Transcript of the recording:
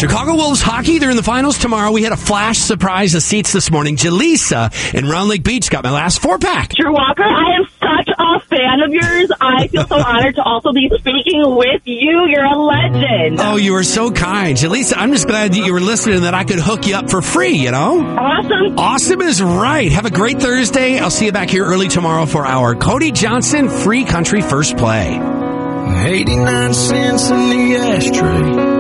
Chicago Wolves hockey, they're in the finals tomorrow. We had a flash surprise of seats this morning. Jaleesa in Round Lake Beach got my last 4-pack. Drew Walker, I am such a fan of yours. I feel so honored to also be speaking with you. You're a legend. Oh, you are so kind. Jaleesa, I'm just glad that you were listening and that I could hook you up for free, you know? Awesome. Awesome is right. Have a great Thursday. I'll see you back here early tomorrow for our Cody Johnson Free Country First Play. 89 cents in the ashtray.